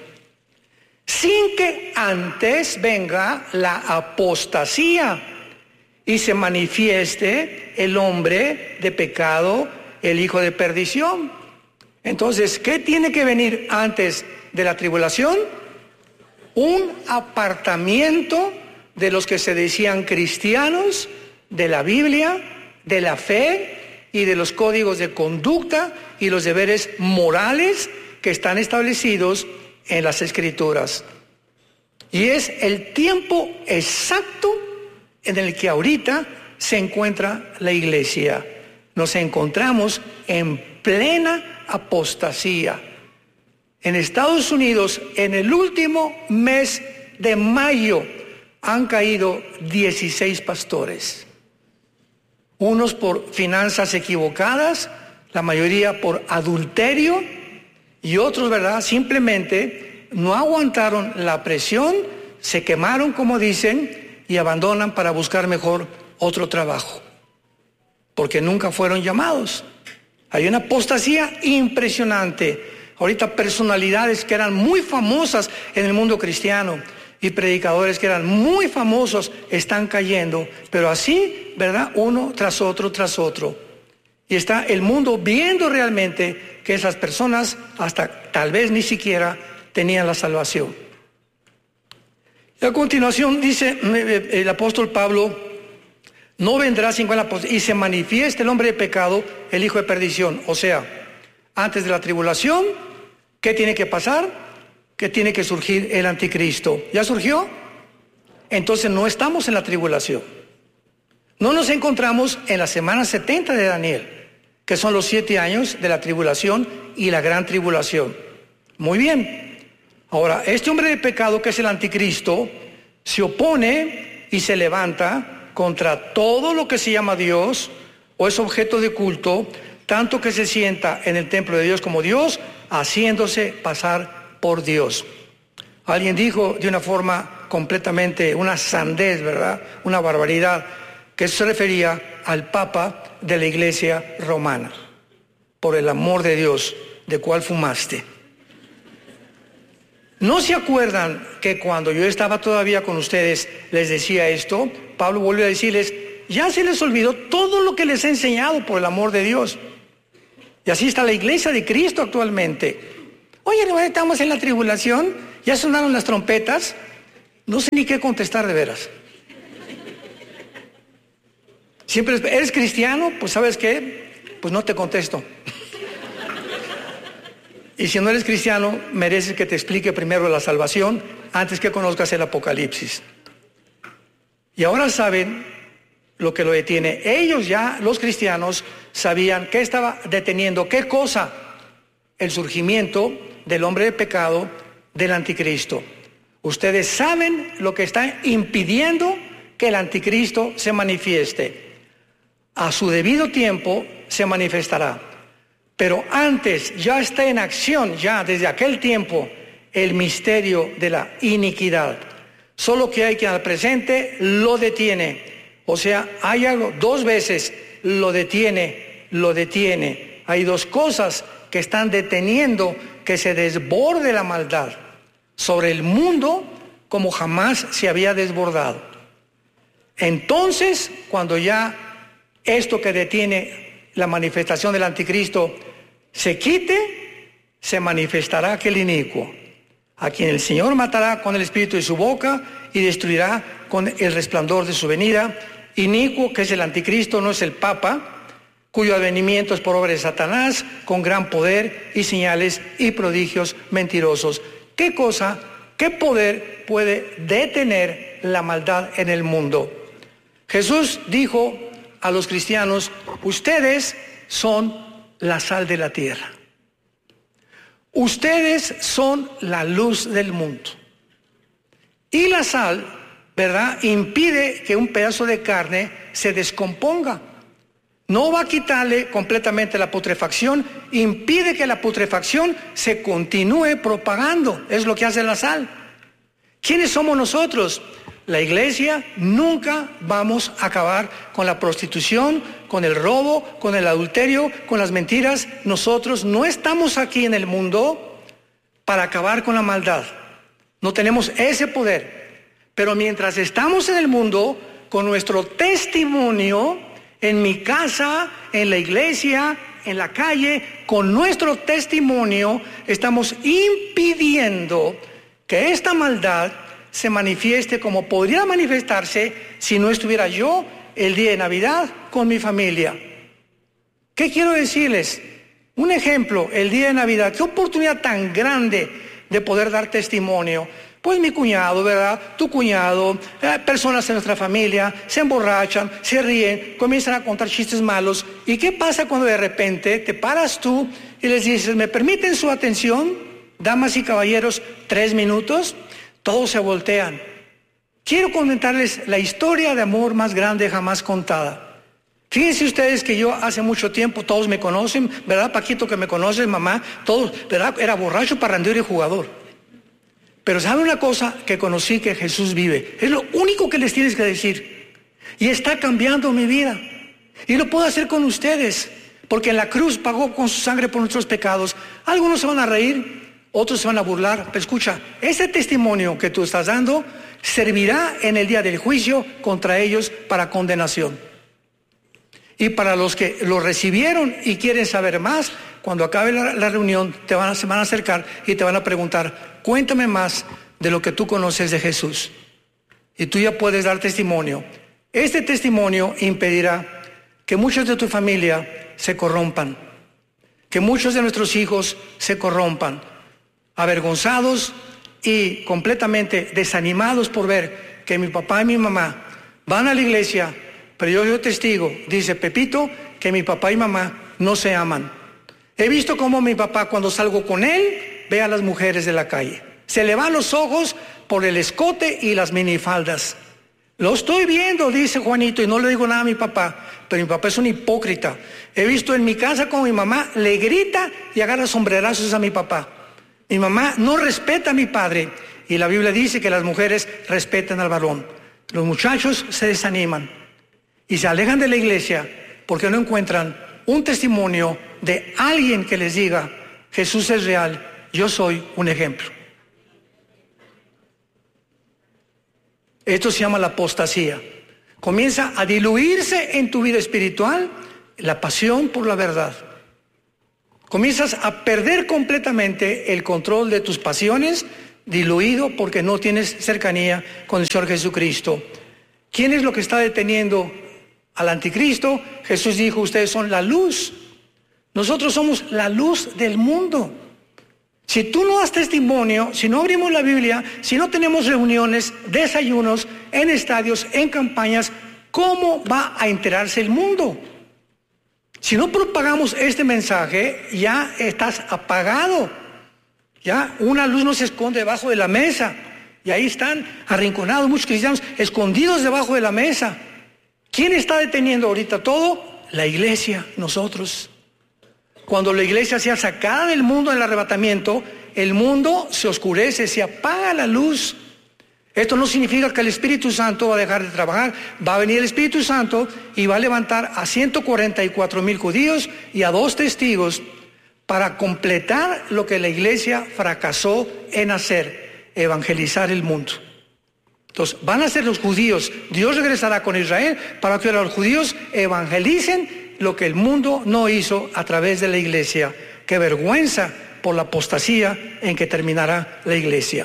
sin que antes venga la apostasía y se manifieste el hombre de pecado, el hijo de perdición. Entonces, ¿qué tiene que venir antes de la tribulación? Un apartamiento de los que se decían cristianos, de la Biblia, de la fe y de los códigos de conducta y los deberes morales que están establecidos en las Escrituras. Y es el tiempo exacto en el que ahorita se encuentra la iglesia. Nos encontramos en plena apostasía. En Estados Unidos, en el último mes de mayo, han caído dieciséis pastores. Unos por finanzas equivocadas, la mayoría por adulterio, y otros, ¿verdad?, simplemente no aguantaron la presión, se quemaron, como dicen, y abandonan para buscar mejor otro trabajo, porque nunca fueron llamados. Hay una apostasía impresionante. Ahorita personalidades que eran muy famosas en el mundo cristiano y predicadores que eran muy famosos están cayendo, pero así, ¿verdad?, uno tras otro, tras otro. Y está el mundo viendo realmente que esas personas hasta tal vez ni siquiera tenían la salvación. Y a continuación dice el apóstol Pablo, no vendrá sin la y se manifieste el hombre de pecado, el hijo de perdición. O sea, antes de la tribulación, ¿qué tiene que pasar? Que tiene que surgir el anticristo. ¿Ya surgió? Entonces no estamos en la tribulación. No nos encontramos en la semana setenta de Daniel, que son los siete años de la tribulación y la gran tribulación. Muy bien. Ahora, este hombre de pecado, que es el anticristo, se opone y se levanta contra todo lo que se llama Dios o es objeto de culto, tanto que se sienta en el templo de Dios como Dios, haciéndose pasar por Dios. Alguien dijo de una forma completamente, una sandez, ¿verdad?, una barbaridad, que eso se refería al Papa de la Iglesia Romana. Por el amor de Dios, ¿de cuál fumaste? ¿No se acuerdan que cuando yo estaba todavía con ustedes les decía esto? Pablo vuelve a decirles, ya se les olvidó todo lo que les he enseñado, por el amor de Dios. Y así está la iglesia de Cristo actualmente. Oye, hermano, estamos en la tribulación, ya sonaron las trompetas, no sé ni qué contestar de veras. Siempre, ¿eres cristiano? Pues ¿sabes qué? Pues no te contesto. Y si no eres cristiano, mereces que te explique primero la salvación antes que conozcas el Apocalipsis. Y ahora saben lo que lo detiene. Ellos ya, los cristianos, sabían qué estaba deteniendo, qué cosa, el surgimiento del hombre de pecado, del anticristo. Ustedes saben lo que está impidiendo que el anticristo se manifieste. A su debido tiempo se manifestará. Pero antes ya está en acción, ya desde aquel tiempo, el misterio de la iniquidad. Solo que hay quien al presente lo detiene. O sea, hay algo, dos veces lo detiene, lo detiene. Hay dos cosas que están deteniendo que se desborde la maldad sobre el mundo como jamás se había desbordado. Entonces, cuando ya esto que detiene la manifestación del anticristo se quite, se manifestará aquel inicuo, a quien el Señor matará con el espíritu de su boca y destruirá con el resplandor de su venida. Inicuo, que es el anticristo, no es el Papa, cuyo advenimiento es por obra de Satanás, con gran poder y señales y prodigios mentirosos. ¿Qué cosa, qué poder puede detener la maldad en el mundo? Jesús dijo a los cristianos: ustedes son la sal de la tierra. Ustedes son la luz del mundo. Y la sal, ¿verdad?, impide que un pedazo de carne se descomponga. No va a quitarle completamente la putrefacción, impide que la putrefacción se continúe propagando. Es lo que hace la sal. ¿Quiénes somos nosotros? La iglesia. Nunca vamos a acabar con la prostitución, con el robo, con el adulterio, con las mentiras. Nosotros no estamos aquí en el mundo para acabar con la maldad. No tenemos ese poder. Pero mientras estamos en el mundo, con nuestro testimonio, en mi casa, en la iglesia, en la calle, con nuestro testimonio, estamos impidiendo que esta maldad se manifieste como podría manifestarse si no estuviera yo el día de Navidad con mi familia. ¿Qué quiero decirles? Un ejemplo, el día de Navidad, qué oportunidad tan grande de poder dar testimonio. Pues mi cuñado, ¿verdad? Tu cuñado, eh, personas en nuestra familia se emborrachan, se ríen, comienzan a contar chistes malos. ¿Y qué pasa cuando de repente te paras tú y les dices: ¿me permiten su atención, damas y caballeros, tres minutos? Todos se voltean. Quiero comentarles la historia de amor más grande jamás contada. Fíjense ustedes que yo hace mucho tiempo, todos me conocen, ¿verdad? Paquito, que me conoce, mamá, todos, ¿verdad? Era borracho, parrandero y jugador. Pero ¿sabe una cosa? Que conocí que Jesús vive. Es lo único que les tienes que decir. Y está cambiando mi vida. Y lo puedo hacer con ustedes, porque en la cruz pagó con su sangre por nuestros pecados. Algunos se van a reír, otros se van a burlar. Pero escucha, ese testimonio que tú estás dando servirá en el día del juicio contra ellos para condenación. Y para los que lo recibieron y quieren saber más, cuando acabe la, la reunión, te van a, se van a acercar y te van a preguntar: cuéntame más de lo que tú conoces de Jesús. Y tú ya puedes dar testimonio. Este testimonio impedirá que muchos de tu familia se corrompan, que muchos de nuestros hijos se corrompan, avergonzados y completamente desanimados por ver que mi papá y mi mamá van a la iglesia, pero yo soy testigo, dice Pepito, que mi papá y mamá no se aman. He visto cómo mi papá, cuando salgo con él, ve a las mujeres de la calle. Se le van los ojos por el escote y las minifaldas. Lo estoy viendo, dice Juanito, y no le digo nada a mi papá, pero mi papá es un hipócrita. He visto en mi casa como mi mamá le grita y agarra sombrerazos a mi papá. Mi mamá no respeta a mi padre, y la Biblia dice que las mujeres respetan al varón. Los muchachos se desaniman y se alejan de la iglesia porque no encuentran un testimonio de alguien que les diga: Jesús es real, yo soy un ejemplo. Esto se llama la apostasía. Comienza a diluirse en tu vida espiritual la pasión por la verdad. Comienzas a perder completamente el control de tus pasiones, diluido porque no tienes cercanía con el Señor Jesucristo. ¿Quién es lo que está deteniendo al anticristo? Jesús dijo, ustedes son la luz. Nosotros somos la luz del mundo. Si tú no das testimonio, si no abrimos la Biblia, si no tenemos reuniones, desayunos, en estadios, en campañas, ¿cómo va a enterarse el mundo? Si no propagamos este mensaje, ya estás apagado. Ya una luz no se esconde debajo de la mesa. Y ahí están arrinconados muchos cristianos escondidos debajo de la mesa. ¿Quién está deteniendo ahorita todo? La iglesia, nosotros. Cuando la iglesia sea sacada del mundo en el arrebatamiento, el mundo se oscurece, se apaga la luz. Esto no significa que el Espíritu Santo va a dejar de trabajar. Va a venir el Espíritu Santo y va a levantar a ciento cuarenta y cuatro mil judíos y a dos testigos para completar lo que la iglesia fracasó en hacer, evangelizar el mundo. Entonces, van a ser los judíos. Dios regresará con Israel para que los judíos evangelicen lo que el mundo no hizo a través de la iglesia. Qué vergüenza por la apostasía en que terminará la iglesia.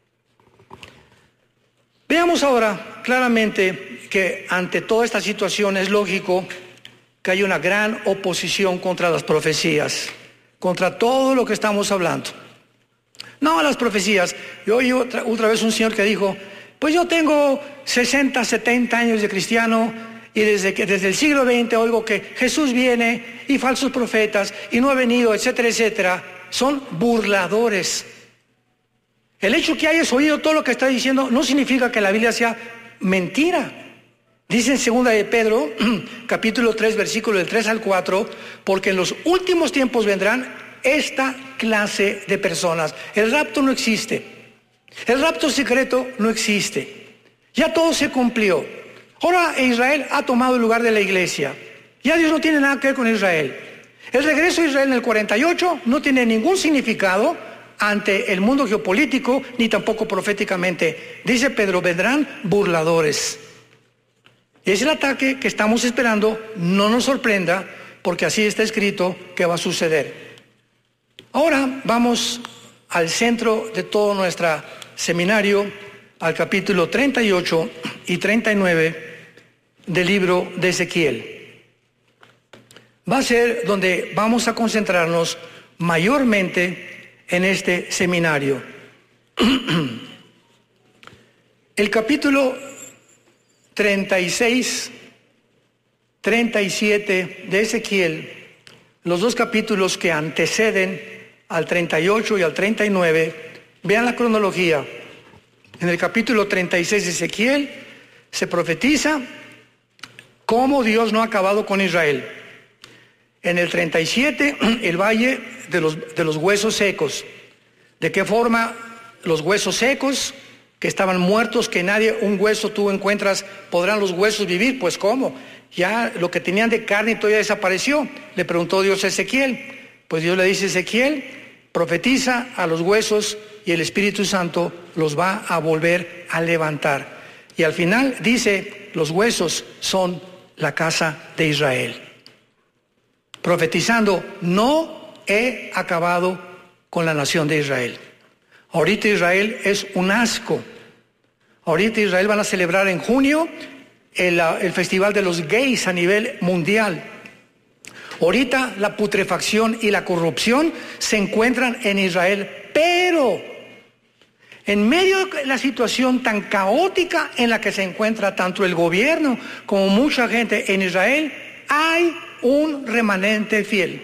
Veamos ahora claramente que ante toda esta situación es lógico que hay una gran oposición contra las profecías, contra todo lo que estamos hablando. No a las profecías. Yo oí otra, otra vez un señor que dijo, pues yo tengo sesenta, setenta años de cristiano y desde, que, desde el siglo veinte oigo que Jesús viene y falsos profetas y no ha venido, etcétera, etcétera. Son burladores. El hecho que hayas oído todo lo que está diciendo no significa que la Biblia sea mentira. Dice en segunda de Pedro, capítulo tres, versículo del tres al cuatro, porque en los últimos tiempos vendrán esta clase de personas. El rapto no existe. El rapto secreto no existe. Ya todo se cumplió. Ahora Israel ha tomado el lugar de la iglesia. Ya Dios no tiene nada que ver con Israel. El regreso de Israel en el cuarenta y ocho no tiene ningún significado ante el mundo geopolítico, ni tampoco proféticamente. Dice Pedro, vendrán burladores. Y es el ataque que estamos esperando, no nos sorprenda, porque así está escrito que va a suceder. Ahora vamos al centro de todo nuestro seminario, al capítulo treinta y ocho y treinta y nueve del libro de Ezequiel. Va a ser donde vamos a concentrarnos mayormente en este seminario. El capítulo treinta y seis, treinta y siete de Ezequiel, los dos capítulos que anteceden al treinta y ocho y al treinta y nueve, vean la cronología. En el capítulo treinta y seis de Ezequiel se profetiza cómo Dios no ha acabado con Israel. En el treinta y siete, el valle de los, de los huesos secos. ¿De qué forma los huesos secos, que estaban muertos, que nadie, un hueso tú encuentras, podrán los huesos vivir? Pues ¿cómo? Ya lo que tenían de carne y todo ya desapareció. Le preguntó Dios a Ezequiel. Pues Dios le dice a Ezequiel, profetiza a los huesos y el Espíritu Santo los va a volver a levantar. Y al final dice, los huesos son la casa de Israel. Profetizando, no he acabado con la nación de Israel. Ahorita Israel es un asco. Ahorita Israel van a celebrar en junio el, el festival de los gays a nivel mundial. Ahorita la putrefacción y la corrupción se encuentran en Israel, pero en medio de la situación tan caótica en la que se encuentra tanto el gobierno como mucha gente en Israel, hay un remanente fiel,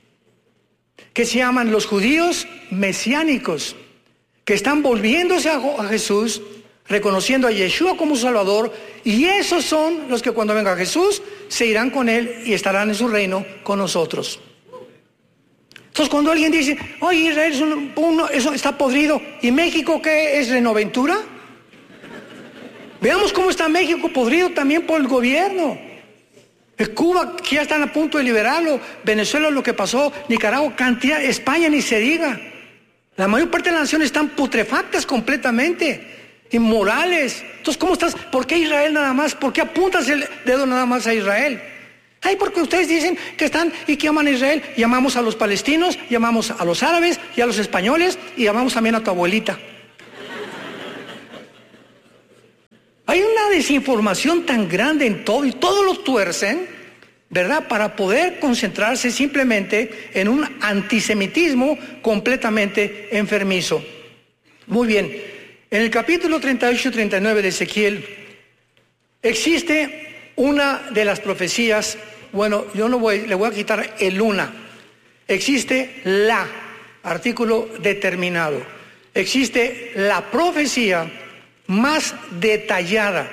que se llaman los judíos mesiánicos, que están volviéndose a Jesús, reconociendo a Yeshua como Salvador, y esos son los que cuando venga Jesús se irán con Él y estarán en su reino con nosotros. Entonces cuando alguien dice, oye, Israel es un, uno, eso está podrido, ¿y México qué es, Renoventura? Veamos cómo está México podrido también por el gobierno. Cuba, que ya están a punto de liberarlo. Venezuela, lo que pasó. Nicaragua, cantidad. España, ni se diga. La mayor parte de las naciones están putrefactas completamente, inmorales. Entonces, ¿cómo estás? ¿Por qué Israel nada más? ¿Por qué apuntas el dedo nada más a Israel? Ay, porque ustedes dicen que están y que aman a Israel. Llamamos a los palestinos, llamamos a los árabes y a los españoles y llamamos también a tu abuelita. Hay una desinformación tan grande en todo y todos lo tuercen, ¿verdad? Para poder concentrarse simplemente en un antisemitismo completamente enfermizo. Muy bien, en el capítulo treinta y ocho y treinta y nueve de Ezequiel existe una de las profecías, bueno, yo no voy, le voy a quitar el una. Existe la, artículo determinado. Existe la profecía más detallada,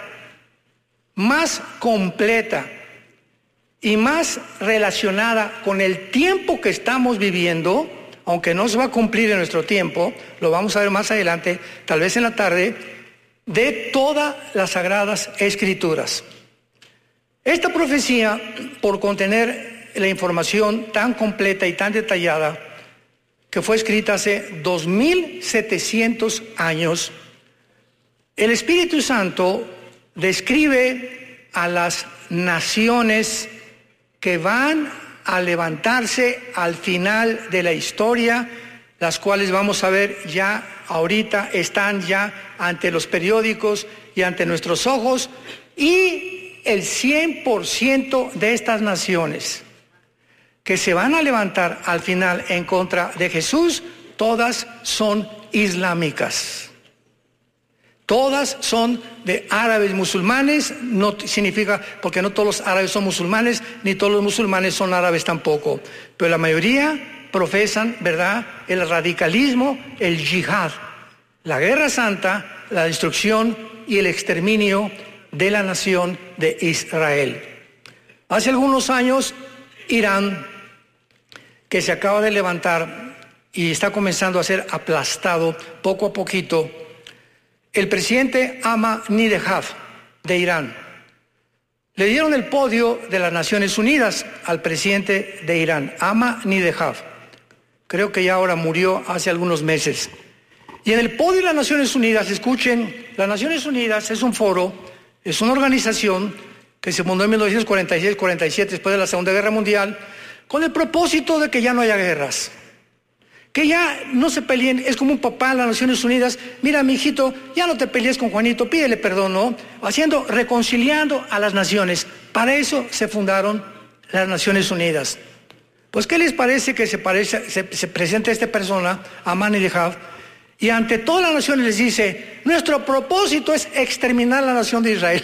más completa y más relacionada con el tiempo que estamos viviendo, aunque no se va a cumplir en nuestro tiempo, lo vamos a ver más adelante, tal vez en la tarde, de todas las Sagradas Escrituras. Esta profecía, por contener la información tan completa y tan detallada, que fue escrita hace dos mil setecientos años, el Espíritu Santo describe a las naciones que van a levantarse al final de la historia, las cuales vamos a ver ya ahorita, están ya ante los periódicos y ante nuestros ojos, y el cien por ciento de estas naciones que se van a levantar al final en contra de Jesús, todas son islámicas. Todas son de árabes musulmanes, no significa, porque no todos los árabes son musulmanes, ni todos los musulmanes son árabes tampoco, pero la mayoría profesan, ¿verdad?, el radicalismo, el yihad, la guerra santa, la destrucción y el exterminio de la nación de Israel. Hace algunos años, Irán, que se acaba de levantar y está comenzando a ser aplastado poco a poquito, el presidente Ahmadinejad de Irán, le dieron el podio de las Naciones Unidas al presidente de Irán, Ahmadinejad. Creo que ya ahora murió hace algunos meses. Y en el podio de las Naciones Unidas, escuchen, las Naciones Unidas es un foro, es una organización que se fundó en mil novecientos cuarenta y seis cuarenta y siete, después de la Segunda Guerra Mundial, con el propósito de que ya no haya guerras. Que ya no se peleen, es como un papá en las Naciones Unidas, mira mi hijito, ya no te pelees con Juanito, pídele perdón, ¿no? Haciendo, reconciliando a las naciones. Para eso se fundaron las Naciones Unidas. Pues, ¿qué les parece que se, parece, se, se presente esta persona, Ahmadinejad, y ante todas las naciones les dice, nuestro propósito es exterminar la nación de Israel?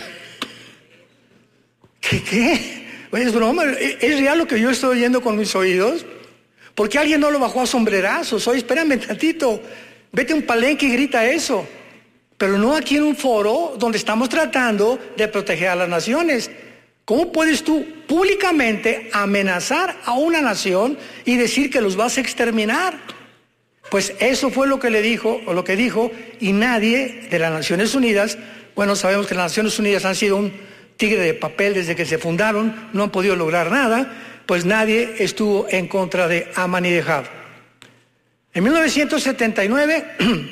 ¿Qué? ¿Qué? Oye, es broma, ¿es real lo que yo estoy oyendo con mis oídos? Porque alguien no lo bajó a sombrerazos. Oye, espérame tantito, vete a un palenque y grita eso. Pero no aquí en un foro donde estamos tratando de proteger a las naciones. ¿Cómo puedes tú públicamente amenazar a una nación y decir que los vas a exterminar? Pues eso fue lo que le dijo, o lo que dijo, y nadie de las Naciones Unidas, bueno, sabemos que las Naciones Unidas han sido un tigre de papel desde que se fundaron, no han podido lograr nada, pues nadie estuvo en contra de Ahmadinejad. En mil novecientos setenta y nueve,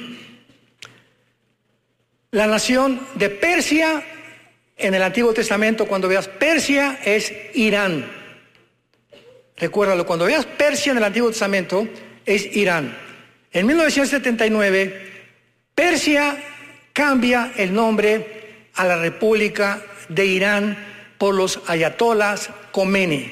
la nación de Persia, en el Antiguo Testamento, cuando veas Persia, es Irán. Recuérdalo, cuando veas Persia en el Antiguo Testamento, es Irán. En mil novecientos setenta y nueve, Persia cambia el nombre a la República de Irán por los ayatolás Khomeini.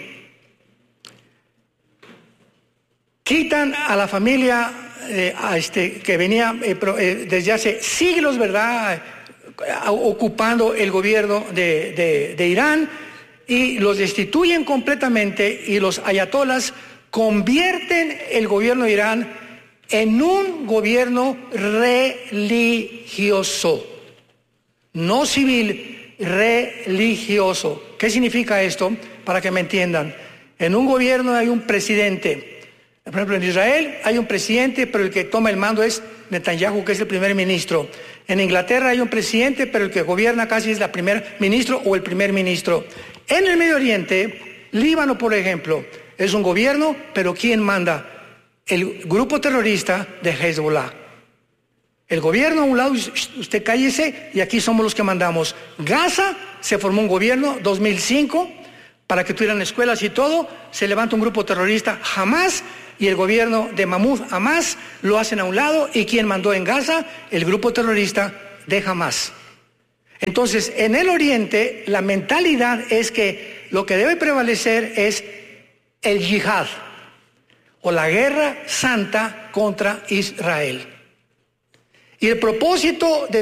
Quitan a la familia eh, a este, que venía eh, pro, eh, desde hace siglos, ¿verdad?, ocupando el gobierno de, de, de Irán, y los destituyen completamente, y los ayatolás convierten el gobierno de Irán en un gobierno religioso, no civil, religioso. ¿Qué significa esto? Para que me entiendan. En un gobierno hay un presidente. Por ejemplo, en Israel hay un presidente, pero el que toma el mando es Netanyahu, que es el primer ministro. En Inglaterra hay un presidente, pero el que gobierna casi es el primer ministro o el primer ministro. En el Medio Oriente, Líbano, por ejemplo, es un gobierno, pero ¿quién manda? El grupo terrorista de Hezbollah. El gobierno a un lado, usted cállese, y aquí somos los que mandamos. Gaza, se formó un gobierno, dos mil cinco, para que tuvieran escuelas y todo, se levanta un grupo terrorista Hamas y el gobierno de Mahmoud Abbas lo hacen a un lado. ¿Y quién mandó en Gaza? El grupo terrorista de Hamas. Entonces, en el Oriente, la mentalidad es que lo que debe prevalecer es el yihad, o la guerra santa contra Israel. Y el propósito de